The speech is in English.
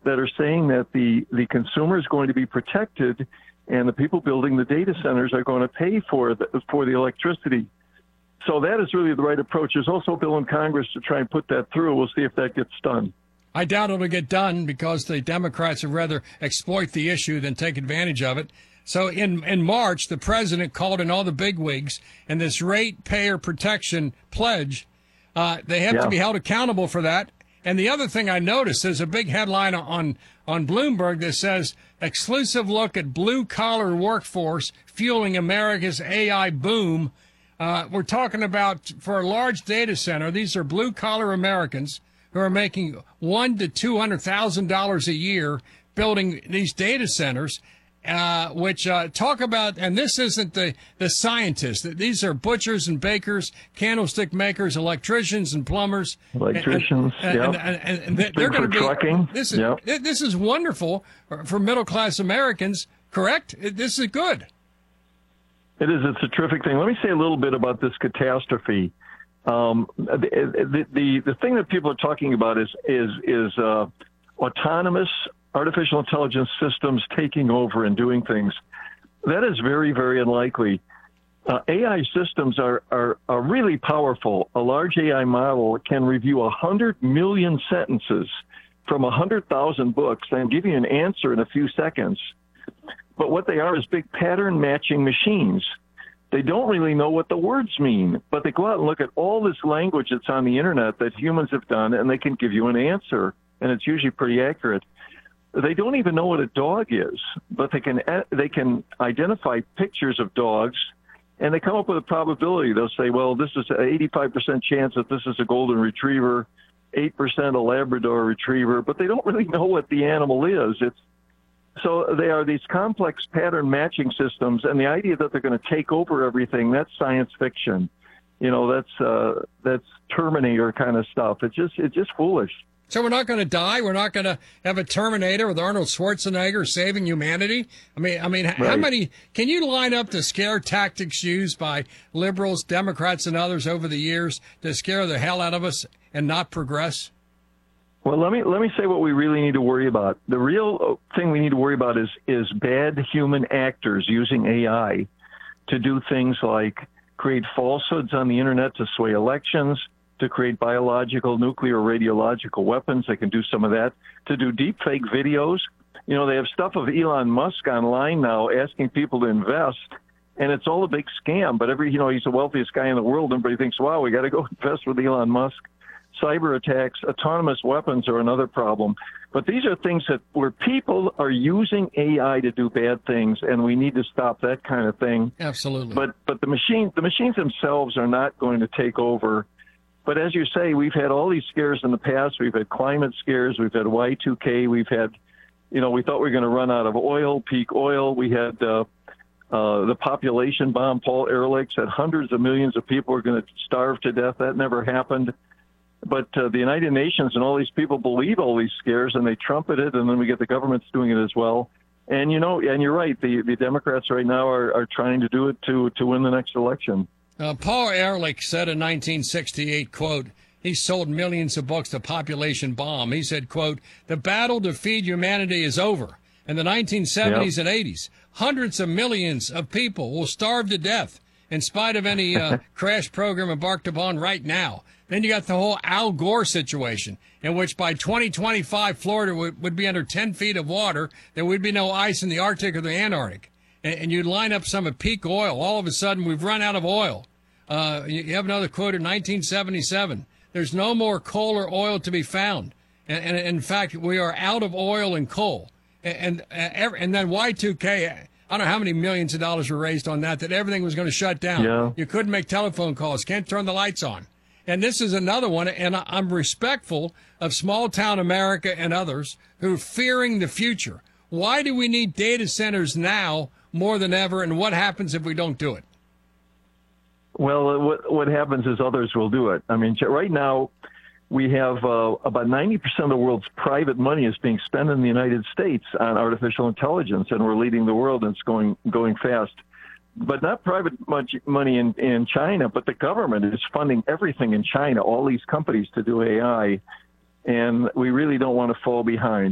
that are saying that the consumer is going to be protected and the people building the data centers are going to pay for the electricity. So that is really the right approach. There's also a bill in Congress to try and put that through. We'll see if that gets done. I doubt it'll get done because the Democrats would rather exploit the issue than take advantage of it. So in March, the president called in all the bigwigs, and this ratepayer protection pledge, they have to be held accountable for that. And the other thing I noticed, there's a big headline on Bloomberg that says, exclusive look at blue-collar workforce fueling America's AI boom. We're talking about, for a large data center, these are blue-collar Americans who are making $100,000 to $200,000 a year building these data centers, which talk about, and this isn't the scientists. These are butchers and bakers, candlestick makers, electricians and plumbers. Electricians, and they're going to be trucking. This is wonderful for middle class Americans. Correct? This is good. It is. It's a terrific thing. Let me say a little bit about this catastrophe. The thing that people are talking about is autonomous artificial intelligence systems taking over and doing things. That is very, very unlikely. AI systems are really powerful. A large AI model can review 100 million sentences from 100,000 books and give you an answer in a few seconds. But what they are is big pattern matching machines. They don't really know what the words mean, but they go out and look at all this language that's on the internet that humans have done, and they can give you an answer, and it's usually pretty accurate. They don't even know what a dog is, but they can identify pictures of dogs, and they come up with a probability. They'll say, well, this is an 85% chance that this is a golden retriever, 8% a Labrador retriever, but they don't really know what the animal is. So they are these complex pattern matching systems, and the idea that they're going to take over everything, that's science fiction. You know, that's Terminator kind of stuff. It's just foolish. So we're not going to die. We're not going to have a Terminator with Arnold Schwarzenegger saving humanity. I mean, right. How many? Can you line up the scare tactics used by liberals, Democrats, and others over the years to scare the hell out of us and not progress? Well, let me say what we really need to worry about. The real thing we need to worry about is bad human actors using AI to do things like create falsehoods on the internet to sway elections, to create biological, nuclear, radiological weapons. They can do some of that. To do deepfake videos. You know, they have stuff of Elon Musk online now asking people to invest, and it's all a big scam. But he's the wealthiest guy in the world. Everybody thinks, wow, we got to go invest with Elon Musk. Cyber attacks, autonomous weapons are another problem. But these are things where people are using AI to do bad things, and we need to stop that kind of thing. Absolutely. But the machines themselves are not going to take over. But as you say, we've had all these scares in the past. We've had climate scares. We've had Y2K. We've had, we thought we were going to run out of oil, peak oil. We had the population bomb. Paul Ehrlich said hundreds of millions of people are going to starve to death. That never happened. But the United Nations and all these people believe all these scares, and they trumpet it, and then we get the governments doing it as well. And, and you're right, the Democrats right now are trying to do it to win the next election. Paul Ehrlich said in 1968, quote, he sold millions of books, The Population Bomb. He said, quote, the battle to feed humanity is over. In the 1970s and 80s, hundreds of millions of people will starve to death in spite of any crash program embarked upon right now. Then you got the whole Al Gore situation, in which by 2025, Florida would be under 10 feet of water. There would be no ice in the Arctic or the Antarctic. And you'd line up some at peak oil. All of a sudden, we've run out of oil. You have another quote in 1977. There's no more coal or oil to be found. And in fact, we are out of oil and coal. And then Y2K, I don't know how many millions of dollars were raised on that everything was going to shut down. Yeah. You couldn't make telephone calls, can't turn the lights on. And this is another one, and I'm respectful of small-town America and others who are fearing the future. Why do we need data centers now more than ever, and what happens if we don't do it? Well, what happens is others will do it. I mean, right now we have about 90% of the world's private money is being spent in the United States on artificial intelligence, and we're leading the world, and it's going fast. But not private money in China, but the government is funding everything in China, all these companies to do AI, and we really don't want to fall behind.